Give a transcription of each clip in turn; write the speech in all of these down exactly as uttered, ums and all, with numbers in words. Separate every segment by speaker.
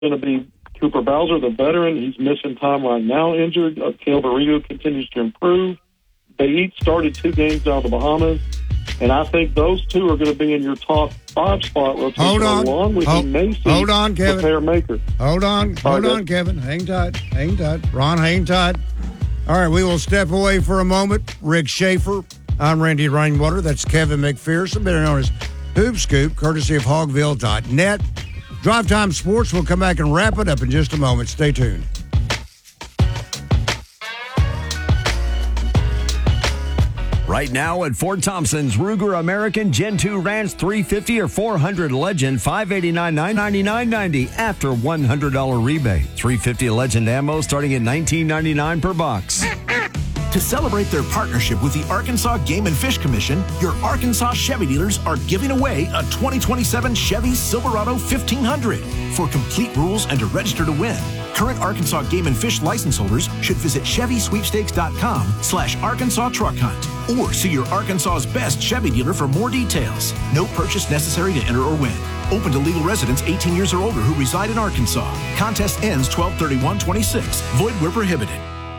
Speaker 1: going to be Cooper Bowser, the veteran. He's missing time right now, injured. Uh, Caleb Arrigo continues to improve. They each started two games out of the Bahamas, and I think those two are going to be in your top five spot rotation.
Speaker 2: Hold on.
Speaker 1: Along with
Speaker 2: hold,
Speaker 1: Macy,
Speaker 2: hold on, Kevin.
Speaker 1: the pair maker.
Speaker 2: Hold on. Hold
Speaker 1: right,
Speaker 2: on, Kevin. Hang tight. Hang tight. Ron, hang tight. All right, we will step away for a moment. Rick Schaefer. I'm Randy Rainwater. That's Kevin McPherson, better known as Hoop Scoop, courtesy of Hogville dot net. Drive Time Sports. We'll come back and wrap it up in just a moment. Stay tuned.
Speaker 3: Right now at Fort Thompson's, Ruger American Gen two Ranch three fifty or four hundred Legend, five eighty-nine, nine ninety-nine ninety after one hundred dollars rebate. three fifty Legend ammo starting at nineteen ninety-nine per box.
Speaker 4: To celebrate their partnership with the Arkansas Game and Fish Commission, your Arkansas Chevy dealers are giving away a twenty twenty-seven Chevy Silverado fifteen hundred. For complete rules and to register to win, current Arkansas Game and Fish license holders should visit Chevy Sweepstakes dot com slash Arkansas Truck Hunt or see your Arkansas's best Chevy dealer for more details. No purchase necessary to enter or win. Open to legal residents eighteen years or older who reside in Arkansas. Contest ends twelve thirty-one twenty-six. Void where prohibited.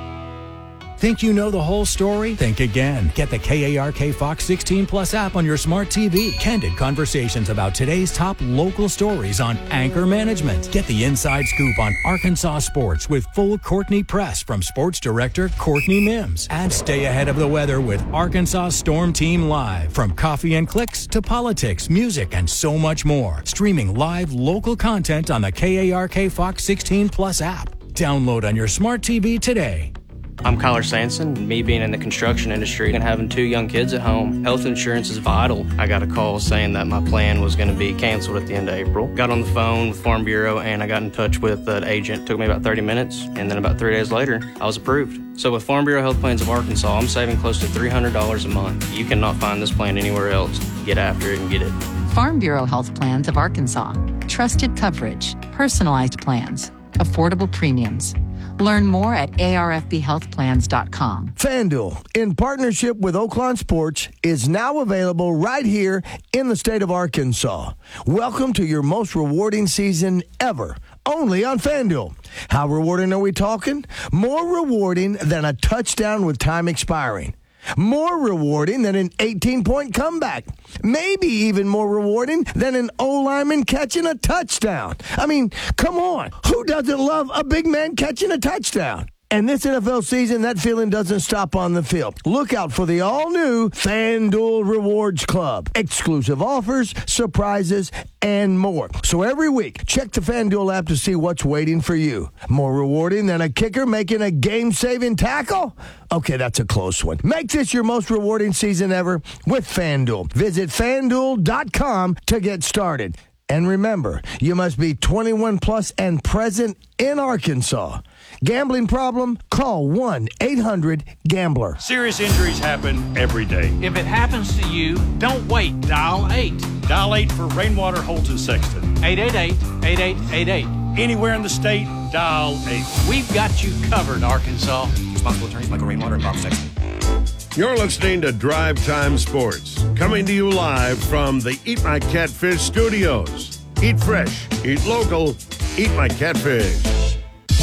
Speaker 5: Think you know the whole story? Think again. Get the K A R K Fox sixteen Plus app on your smart T V. Candid conversations about today's top local stories on Anchor Management. Get the inside scoop on Arkansas sports with full Courtney Press from sports director Courtney Mims. And stay ahead of the weather with Arkansas Storm Team Live. From coffee and clicks to politics, music, and so much more. Streaming live local content on the K A R K Fox sixteen Plus app. Download on your smart T V today.
Speaker 6: I'm Kyler Sanson. Me being in the construction industry and having two young kids at home, health insurance is vital. I got a call saying that my plan was going to be canceled at the end of April. Got on the phone with Farm Bureau and I got in touch with an agent. It took me about thirty minutes, and then about three days later, I was approved. So with Farm Bureau Health Plans of Arkansas, I'm saving close to three hundred dollars a month. You cannot find this plan anywhere else. Get after it and get it.
Speaker 7: Farm Bureau Health Plans of Arkansas. Trusted coverage, personalized plans, affordable premiums. Learn more at A R F B health plans dot com.
Speaker 8: FanDuel, in partnership with Oaklawn Sports, is now available right here in the state of Arkansas. Welcome to your most rewarding season ever, only on FanDuel. How rewarding are we talking? More rewarding than a touchdown with time expiring. More rewarding than an eighteen-point comeback. Maybe even more rewarding than an O-lineman catching a touchdown. I mean, come on. Who doesn't love a big man catching a touchdown? And this N F L season, that feeling doesn't stop on the field. Look out for the all-new FanDuel Rewards Club. Exclusive offers, surprises, and more. So every week, check the FanDuel app to see what's waiting for you. More rewarding than a kicker making a game-saving tackle? Okay, that's a close one. Make this your most rewarding season ever with FanDuel. Visit FanDuel dot com to get started. And remember, you must be twenty-one plus and present in Arkansas. Gambling problem? Call one eight hundred gambler.
Speaker 9: Serious injuries happen every day.
Speaker 10: If it happens to you, don't wait. Dial eight.
Speaker 9: Dial eight for Rainwater, Holton, Sexton.
Speaker 10: eight eight eight, eight eight eight eight.
Speaker 9: Anywhere in the state, dial eight.
Speaker 10: We've got you covered, Arkansas.
Speaker 4: Responsible attorneys Michael Rainwater and Bob Sexton.
Speaker 11: You're listening to Drive Time Sports, coming to you live from the Eat My Catfish studios. Eat fresh, eat local, eat my catfish.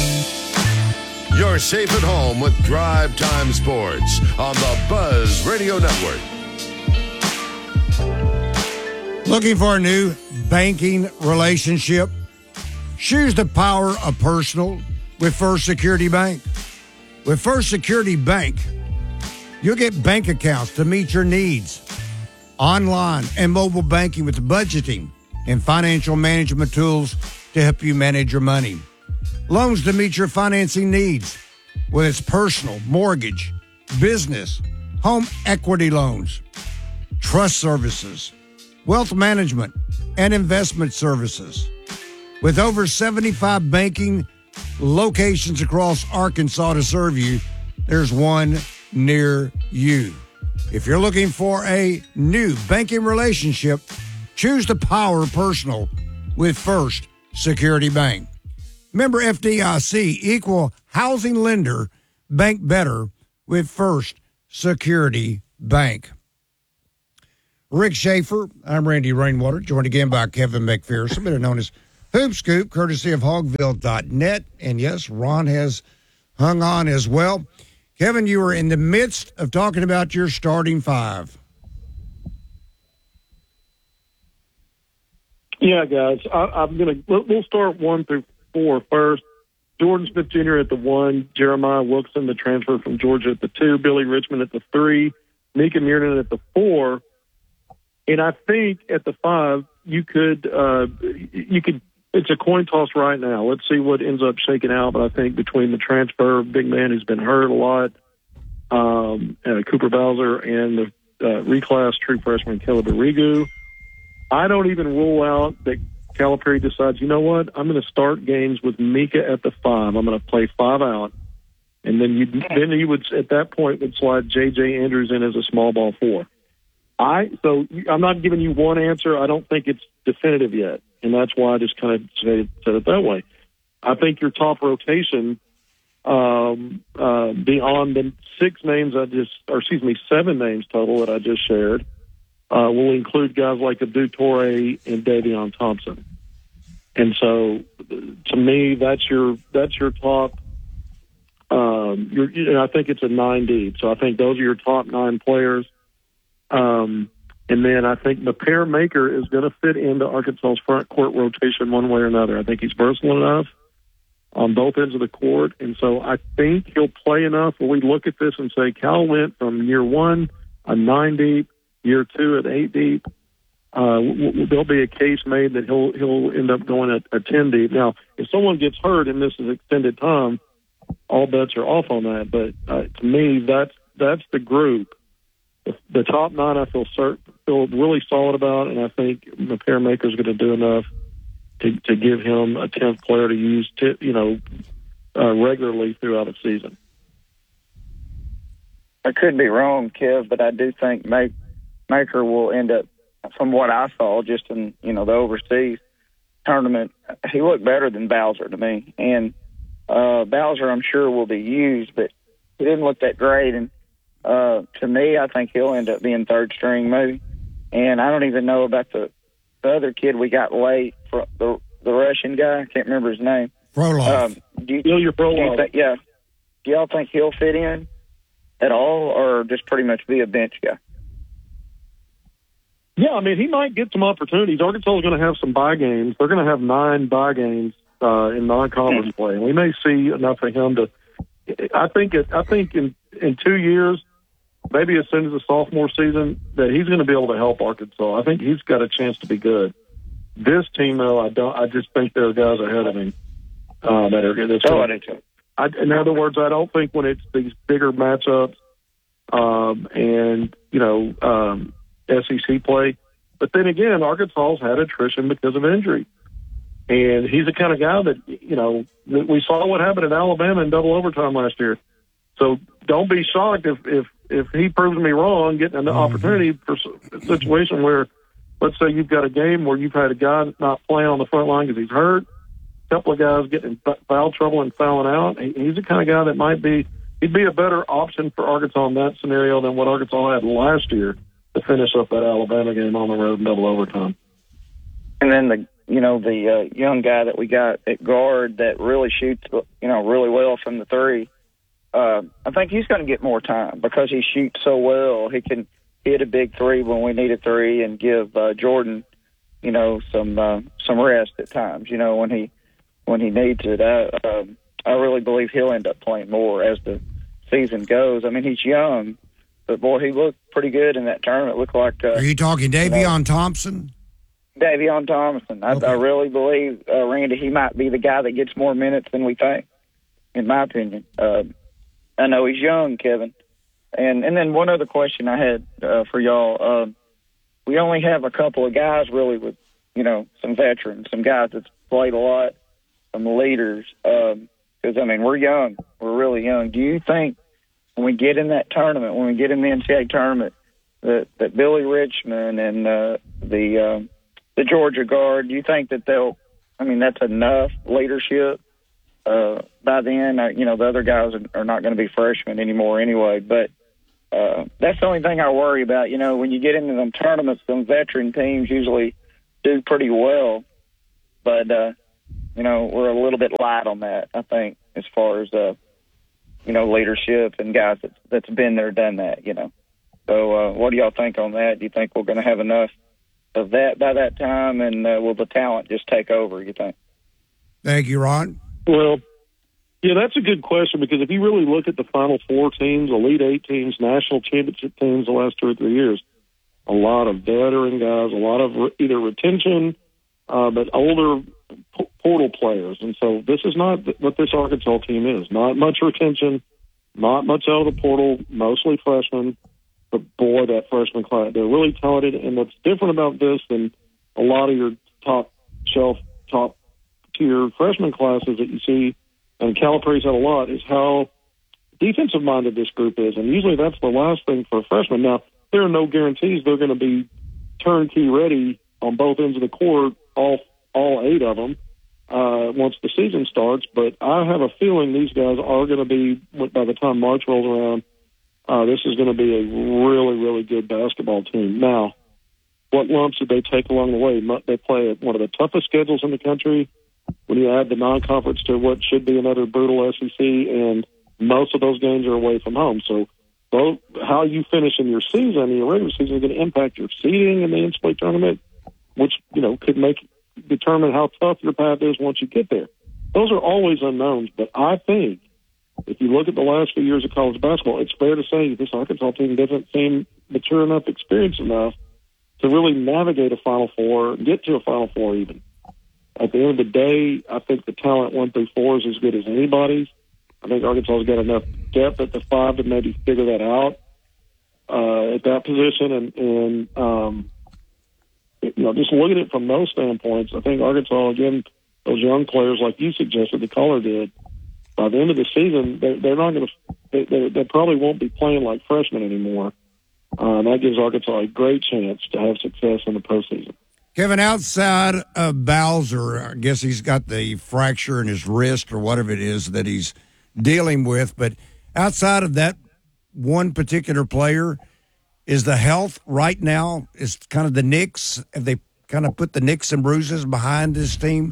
Speaker 11: You're safe at home with Drive Time Sports on the Buzz Radio Network.
Speaker 2: Looking for a new banking relationship? Choose the power of personal with First Security Bank. With First Security Bank, you'll get bank accounts to meet your needs, online and mobile banking with budgeting and financial management tools to help you manage your money. Loans to meet your financing needs, whether it's personal, mortgage, business, home equity loans, trust services, wealth management, and investment services. With over seventy-five banking locations across Arkansas to serve you, there's one near you. If you're looking for a new banking relationship, choose the power personal with First Security Bank. Member F D I C, equal housing lender, bank better with First Security Bank. Rick Schaefer, I'm Randy Rainwater, joined again by Kevin McPherson, better known as Hoop Scoop, courtesy of Hogville dot net. And yes, Ron has hung on as well. Kevin, you were in the midst of talking about your starting five.
Speaker 1: Yeah, guys, I, I'm going to we'll start one through four first. Jordan Smith Junior at the one, Jeremiah Wilson, the transfer from Georgia, at the two, Billy Richmond at the three, Mika Miernan at the four, and I think at the five you could uh, you could it's a coin toss right now. Let's see what ends up shaking out. But I think between the transfer big man who's been hurt a lot, um, uh, Cooper Bowser, and the uh, reclass true freshman Caleb Arrigu, I don't even rule out that Calipari decides, you know what, I'm going to start games with Mika at the five. I'm going to play five out. And then you then you would, at that point, would slide J J Andrews in as a small ball four. I So I'm not giving you one answer. I don't think it's definitive yet. And that's why I just kind of said, said it that way. I think your top rotation, um, uh, beyond the six names I just, or excuse me, seven names total that I just shared, Uh, will include guys like Abdou Toure and Davion Thompson. And so, to me, that's your that's your top. Um, you're, you know, I think it's a nine deep. So I think those are your top nine players. Um, and then I think Napier Maker is going to fit into Arkansas's front court rotation one way or another. I think he's versatile enough on both ends of the court, and so I think he'll play enough where we look at this and say Cal went from year one a nine deep. Year two at eight deep, uh, w- w- there'll be a case made that he'll he'll end up going at a ten deep. Now, if someone gets hurt and this is extended time, all bets are off on that. But uh, to me, that's that's the group. The, the top nine, I feel cert- feel really solid about, and I think Napier Maker is going to do enough to to give him a tenth player to use, t- you know, uh, regularly throughout the season.
Speaker 12: I could be wrong, Kev, but I do think Maker. Maker will end up, from what I saw, just in, you know, the overseas tournament, he looked better than Bowser to me. And uh, Bowser, I'm sure, will be used, but he didn't look that great. And uh, to me, I think he'll end up being third string maybe. And I don't even know about the, the other kid we got late, for the the Russian guy. I can't remember his name.
Speaker 2: Frolov.
Speaker 12: Um, do you, do you think, yeah. Do y'all think he'll fit in at all, or just pretty much be a bench guy?
Speaker 1: Yeah, I mean, he might get some opportunities. Arkansas is going to have some bye games. They're going to have nine bye games uh, in non-conference play, and we may see enough of him to. I think. It, I think in in two years, maybe as soon as the sophomore season, that he's going to be able to help Arkansas. I think he's got a chance to be good. This team, though, I don't. I just think there are guys ahead of him uh, that are. That's
Speaker 12: oh, I do too.
Speaker 1: I, in other words, I don't think when it's these bigger matchups, um, and you know. Um, S E C play. But then again, Arkansas's had attrition because of injury. And he's the kind of guy that, you know, we saw what happened at Alabama in double overtime last year. So don't be shocked if if, if he proves me wrong, getting an mm-hmm. opportunity for a situation where, let's say you've got a game where you've had a guy not playing on the front line because he's hurt, a couple of guys getting in foul trouble and fouling out. He's the kind of guy that might be, he'd be a better option for Arkansas in that scenario than what Arkansas had last year to finish up that Alabama game on the road in double overtime.
Speaker 12: And then the, you know, the uh, young guy that we got at guard that really shoots, you know, really well from the three. Uh, I think he's going to get more time because he shoots so well. He can hit a big three when we need a three and give uh, Jordan, you know, some uh, some rest at times. You know, when he when he needs it. I, um, I really believe he'll end up playing more as the season goes. I mean, he's young. But, boy, he looked pretty good in that tournament. It looked like... Uh,
Speaker 2: Are you talking Davion you know, Thompson?
Speaker 12: Davion Thompson. I, okay. I really believe, uh, Randy, he might be the guy that gets more minutes than we think, in my opinion. Uh, I know he's young, Kevin. And and then one other question I had uh, for y'all. Uh, we only have a couple of guys, really, with, you know, some veterans, some guys that's played a lot, some leaders. Because, um, I mean, we're young. We're really young. Do you think when we get in that tournament, when we get in the N C double A tournament, that, that Billy Richmond and uh, the uh, the Georgia guard, do you think that they'll, I mean, that's enough leadership uh, by then? Uh, you know, the other guys are, are not going to be freshmen anymore anyway, but uh, that's the only thing I worry about. You know, when you get into them tournaments, them veteran teams usually do pretty well, but uh, you know, we're a little bit light on that, I think, as far as, uh, you know, leadership and guys that's, that's been there, done that, you know. So uh, what do y'all think on that? Do you think we're going to have enough of that by that time, and uh, will the talent just take over, you think?
Speaker 2: Thank you, Ron.
Speaker 1: Well, yeah, that's a good question, because if you really look at the Final Four teams, Elite Eight teams, national championship teams the last two or three years, a lot of veteran guys, a lot of re- either retention, uh, but older p- portal players. And so this is not th- what this Arkansas team is. Not much retention, not much out of the portal, mostly freshmen. But, boy, that freshman class, they're really talented. And what's different about this than a lot of your top-shelf, top-tier freshman classes that you see, and Calipari's had a lot, is how defensive-minded this group is. And usually that's the last thing for a freshman. Now, there are no guarantees they're going to be turnkey ready on both ends of the court, all all eight of them, uh, once the season starts. But I have a feeling these guys are going to be, by the time March rolls around, uh, this is going to be a really, really good basketball team. Now, what lumps did they take along the way? They play one of the toughest schedules in the country. When you add the non-conference to what should be another brutal S E C, and most of those games are away from home. So both how you finish in your season, in your regular season, is going to impact your seeding in the N C double A tournament, which, you know, could make determine how tough your path is once you get there. Those are always unknowns, but I think if you look at the last few years of college basketball, it's fair to say this Arkansas team doesn't seem mature enough, experienced enough to really navigate a Final Four, get to a Final Four even. At the end of the day, I think the talent one through four is as good as anybody's. I think Arkansas's got enough depth at the five to maybe figure that out uh, at that position. And, and um, you know, just looking at it from those standpoints, I think Arkansas, again, those young players, like you suggested, the caller did, by the end of the season, they, they're not going to, they, they, they probably won't be playing like freshmen anymore. Uh, and that gives Arkansas a great chance to have success in the postseason.
Speaker 2: Kevin, outside of Bowser, I guess he's got the fracture in his wrist or whatever it is that he's dealing with, but outside of that one particular player, is the health right now, is kind of the nicks, have they kind of put the nicks and bruises behind this team?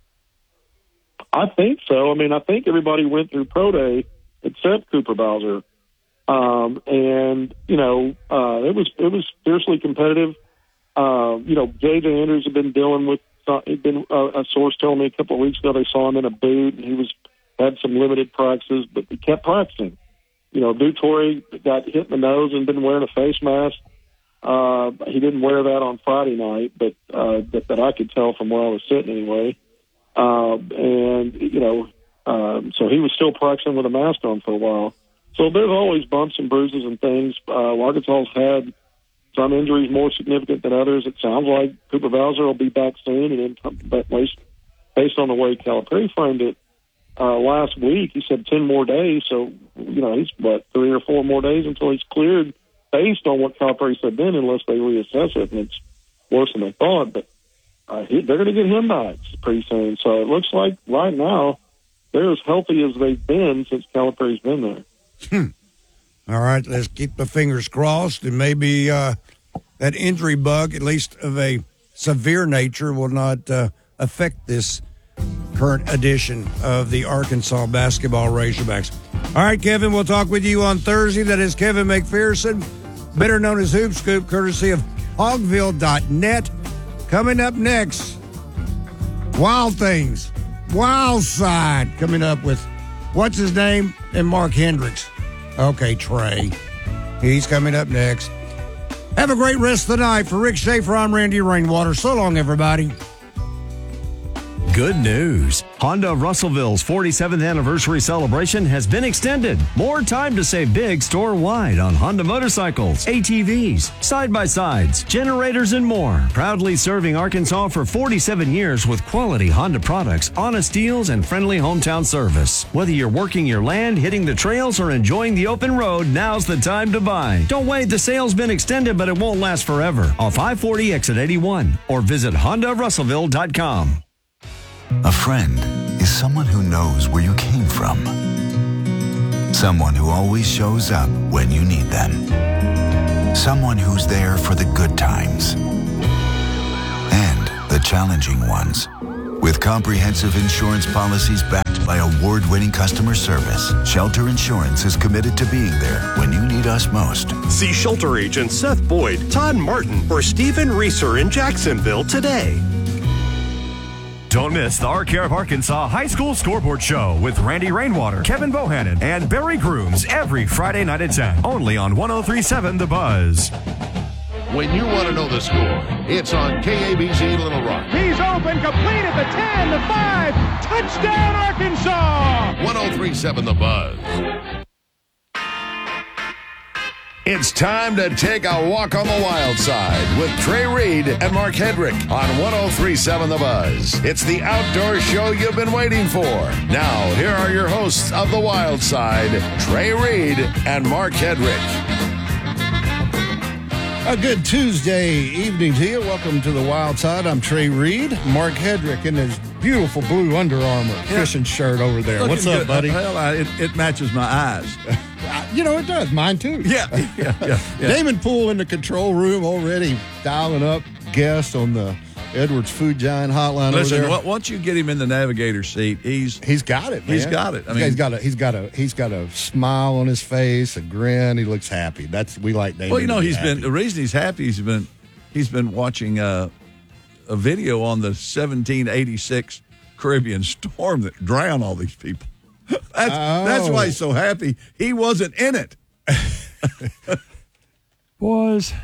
Speaker 1: I think so. I mean, I think everybody went through pro day except Cooper Bowser. Um, and, you know, uh, it was it was fiercely competitive. Uh, you know, J J Andrews had been dealing with, uh, he'd been, uh, a source telling me a couple of weeks ago they saw him in a boot, and he was had some limited practices, but he kept practicing. You know, Dutoy got hit in the nose and been wearing a face mask. Uh, he didn't wear that on Friday night, but uh, that, that I could tell from where I was sitting anyway. Uh, and, you know, um, so he was still practicing with a mask on for a while. So there's always bumps and bruises and things. Uh, Arkansas's had some injuries more significant than others. It sounds like Cooper Bowser will be back soon, and then, but based on the way Calipari framed it uh, last week, he said ten more days. So, you know, he's, what, three or four more days until he's cleared based on what Calipari said then, unless they reassess it, and it's worse than they thought. But uh, he, they're going to get him back pretty soon. So it looks like right now they're as healthy as they've been since Calipari's been there.
Speaker 2: Hmm. All right, let's keep the fingers crossed, and maybe uh, that injury bug, at least of a severe nature, will not uh, affect this current edition of the Arkansas basketball Razorbacks. All right, Kevin, we'll talk with you on Thursday. That is Kevin McPherson, better known as Hoop Scoop, courtesy of Hogville dot net. Coming up next, Wild Things, Wild Side, coming up with, what's his name, and Mark Hendricks. Okay, Trey. He's coming up next. Have a great rest of the night. For Rick Schaefer, I'm Randy Rainwater. So long, everybody.
Speaker 3: Good news. Honda of Russellville's forty-seventh anniversary celebration has been extended. More time to save big store-wide on Honda motorcycles, A T Vs, side-by-sides, generators, and more. Proudly serving Arkansas for forty-seven years with quality Honda products, honest deals, and friendly hometown service. Whether you're working your land, hitting the trails, or enjoying the open road, now's the time to buy. Don't wait, the sale's been extended, but it won't last forever. Off I forty exit eighty-one or visit honda russellville dot com.
Speaker 13: A friend is someone who knows where you came from. Someone who always shows up when you need them. Someone who's there for the good times and the challenging ones. With comprehensive insurance policies backed by award-winning customer service, Shelter Insurance is committed to being there when you need us most.
Speaker 14: See Shelter Agent Seth Boyd, Todd Martin, or Stephen Reeser in Jacksonville today.
Speaker 15: Don't miss the R K R of Arkansas High School Scoreboard Show with Randy Rainwater, Kevin Bohannon, and Barry Grooms every Friday night at ten, only on one oh three point seven The Buzz.
Speaker 16: When you want to know the score, it's on K A B C Little Rock.
Speaker 17: He's open, complete at the ten, the five, touchdown Arkansas!
Speaker 16: one oh three point seven The Buzz. It's time to take a walk on the wild side with Trey Reed and Mark Hedrick on one oh three point seven The Buzz. It's the outdoor show you've been waiting for. Now, here are your hosts of the wild side, Trey Reed and Mark Hedrick.
Speaker 2: A good Tuesday evening to you. Welcome to the Wild Side. I'm Trey Reed. Mark Hedrick in his beautiful blue Under Armour yeah. fishing shirt over there.
Speaker 18: Looking
Speaker 2: What's up,
Speaker 18: good.
Speaker 2: buddy?
Speaker 18: Well, I, it, it matches my eyes.
Speaker 2: You know, it does. Mine, too.
Speaker 18: Yeah. yeah, yeah, yeah.
Speaker 2: Damon Poole in the control room already dialing up guests on the Edwards Food Giant hotline.
Speaker 18: Listen,
Speaker 2: over there.
Speaker 18: once you get him in the navigator seat, he's
Speaker 2: he's got it. Man.
Speaker 18: He's got it. I mean,
Speaker 2: he's got a he's got a he's got a smile on his face, a grin. He looks happy. That's we like Damon.
Speaker 18: Well, you know,
Speaker 2: be
Speaker 18: he's
Speaker 2: happy.
Speaker 18: been the reason he's happy. He's been he's been watching uh, a video on the seventeen eighty-six Caribbean storm that drowned all these people. That's
Speaker 2: oh.
Speaker 18: that's why he's so happy. He wasn't in it.
Speaker 19: Boys,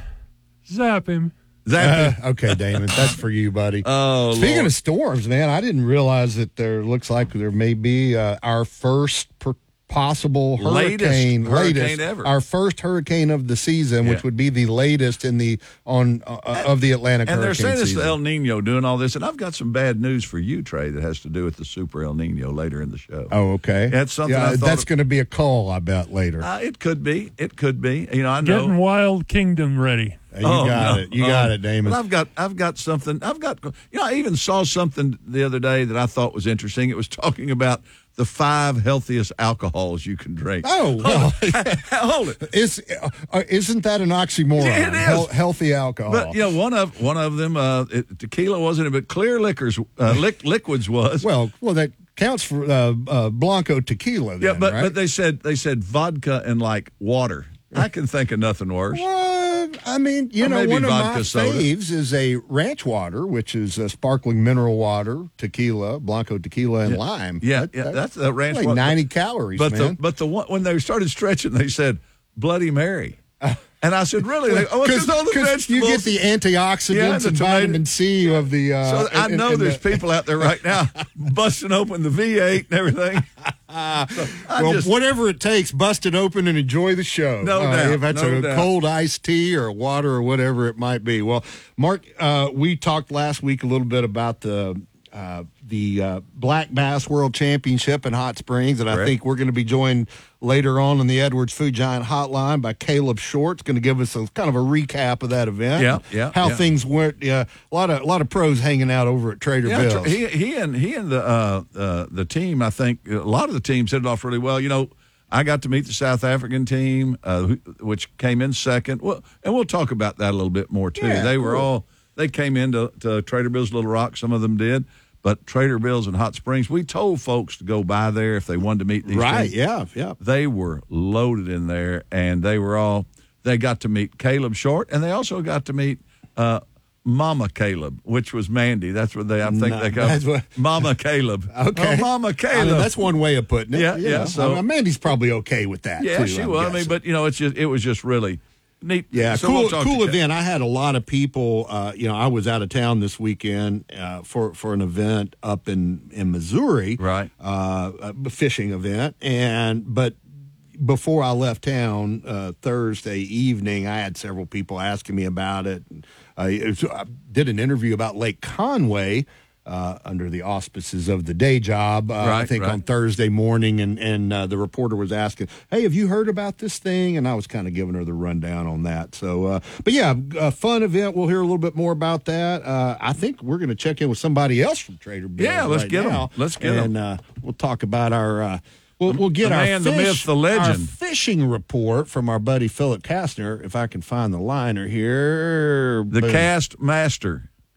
Speaker 19: zap him.
Speaker 2: Uh, okay, Damon, that's for you, buddy.
Speaker 18: Oh,
Speaker 2: Speaking
Speaker 18: Lord.
Speaker 2: of storms, man, I didn't realize that there looks like there may be uh, our first per- possible hurricane,
Speaker 18: latest hurricane ever.
Speaker 2: Our first hurricane of the season,
Speaker 18: Yeah.
Speaker 2: which would be the latest in the on uh,
Speaker 18: and,
Speaker 2: of the Atlantic
Speaker 18: and
Speaker 2: hurricane
Speaker 18: they're saying it's
Speaker 2: season.
Speaker 18: the El Nino doing all this, and I've got some bad news for you, Trey, that has to do with the Super El Nino later in the show.
Speaker 2: Oh, okay.
Speaker 18: That's something
Speaker 2: Yeah,
Speaker 18: I thought
Speaker 2: that's
Speaker 18: of-
Speaker 2: going to be a call, I bet, later.
Speaker 18: Uh, it could be. It could be. You know, I know.
Speaker 19: Getting Wild Kingdom ready.
Speaker 2: You oh, got no. it. You oh. got it, Damon.
Speaker 18: But I've got, I've got something. I've got. You know, I even saw something the other day that I thought was interesting. It was talking about the five healthiest alcohols you can drink.
Speaker 2: Oh, well,
Speaker 18: hold it.
Speaker 2: Is, uh, isn't that an oxymoron?
Speaker 18: It is.
Speaker 2: Hel- healthy alcohol.
Speaker 18: But you know, one of one of them, uh, it, tequila wasn't it, but clear liquors, uh, li- liquids was.
Speaker 2: Well, well, that counts for uh, uh, Blanco tequila. Then,
Speaker 18: yeah, but
Speaker 2: right?
Speaker 18: but they said they said vodka and like water. I can think of nothing worse.
Speaker 2: Well, I mean, you
Speaker 18: or
Speaker 2: know, one of my
Speaker 18: soda.
Speaker 2: faves is a ranch water, which is a sparkling mineral water, tequila, Blanco tequila, and
Speaker 18: yeah.
Speaker 2: lime.
Speaker 18: Yeah,
Speaker 2: that,
Speaker 18: yeah,
Speaker 2: that,
Speaker 18: that's the ranch
Speaker 2: like
Speaker 18: water.
Speaker 2: ninety calories,
Speaker 18: but
Speaker 2: man.
Speaker 18: the but the one when they started stretching, they said Bloody Mary. And I said, really? They, oh, because all the vegetables.
Speaker 2: You get the antioxidants
Speaker 18: yeah,
Speaker 2: and
Speaker 18: the
Speaker 2: vitamin C of the. Uh,
Speaker 18: so I
Speaker 2: and,
Speaker 18: know
Speaker 2: and
Speaker 18: there's
Speaker 2: the,
Speaker 18: people out there right now busting open the V eight and everything.
Speaker 2: Uh,
Speaker 18: so
Speaker 2: well,
Speaker 18: just,
Speaker 2: whatever it takes, bust it open and enjoy the show.
Speaker 18: No
Speaker 2: uh,
Speaker 18: doubt.
Speaker 2: If that's
Speaker 18: no
Speaker 2: a
Speaker 18: doubt.
Speaker 2: cold iced tea or water or whatever it might be. Well, Mark, uh, we talked last week a little bit about the. Uh, the uh, Black Bass World Championship in Hot Springs, and I
Speaker 18: Correct.
Speaker 2: think we're going to be joined later on in the Edwards Food Giant Hotline by Caleb Short. It's going to give us a kind of a recap of that event.
Speaker 18: Yeah, yeah,
Speaker 2: how
Speaker 18: yeah.
Speaker 2: things went. Yeah, a lot of a lot of pros hanging out over at Trader
Speaker 18: Yeah,
Speaker 2: Bill's.
Speaker 18: he he and he and the uh, uh, the team. I think a lot of the teams hit it off really well. You know, I got to meet the South African team, uh, who, which came in second. Well, and we'll talk about that a little bit more too.
Speaker 2: Yeah,
Speaker 18: they were
Speaker 2: cool.
Speaker 18: all they came into to Trader Bill's Little Rock. Some of them did. But Trader Bill's in Hot Springs, we told folks to go by there if they wanted to meet these
Speaker 2: right,
Speaker 18: teams.
Speaker 2: yeah, yeah.
Speaker 18: They were loaded in there, and they were all – they got to meet Caleb Short, and they also got to meet uh, Mama Caleb, which was Mandy. That's what they – I think
Speaker 2: No,
Speaker 18: they call
Speaker 2: that's what-
Speaker 18: Mama Caleb.
Speaker 2: Okay.
Speaker 18: Oh, Mama Caleb.
Speaker 2: I mean, that's one way of putting it.
Speaker 18: Yeah,
Speaker 2: you
Speaker 18: yeah,
Speaker 2: know.
Speaker 18: so-
Speaker 2: I mean, Mandy's probably okay with that,
Speaker 18: Yeah,
Speaker 2: too,
Speaker 18: she
Speaker 2: I'm
Speaker 18: was. I mean,
Speaker 2: guessing.
Speaker 18: but, you know, it's just it was just really neat.
Speaker 2: Yeah,
Speaker 18: So
Speaker 2: cool,
Speaker 18: we'll talk
Speaker 2: cool
Speaker 18: to
Speaker 2: event. I had a lot of people. Uh, you know, I was out of town this weekend uh, for for an event up in in Missouri,
Speaker 18: right?
Speaker 2: Uh, a fishing event, and but before I left town uh, Thursday evening, I had several people asking me about it. Uh, it was, I did an interview about Lake Conway. Uh, under the auspices of the day job, uh,
Speaker 18: right,
Speaker 2: I think
Speaker 18: right.
Speaker 2: on Thursday morning, and and uh, the reporter was asking, "Hey, have you heard about this thing?" And I was kind of giving her the rundown on that. So, uh, but yeah, a fun event. We'll hear a little bit more about that. Uh, I think we're going to check in with somebody else from Trader Bill's.
Speaker 18: Yeah, let's
Speaker 2: right
Speaker 18: get 'em.
Speaker 2: now,
Speaker 18: Let's get 'em.
Speaker 2: and uh, we'll talk about our. Uh, We'll, we'll get
Speaker 18: The
Speaker 2: our
Speaker 18: man, the
Speaker 2: fish,
Speaker 18: myth, the legend.
Speaker 2: our fishing report from our buddy Philip Kastner. If I can find the liner here,
Speaker 18: The
Speaker 2: Boom.
Speaker 18: Cast Master.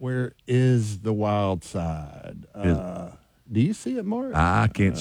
Speaker 20: Where is the wild side? Uh, do you see it, Mark?
Speaker 18: I can't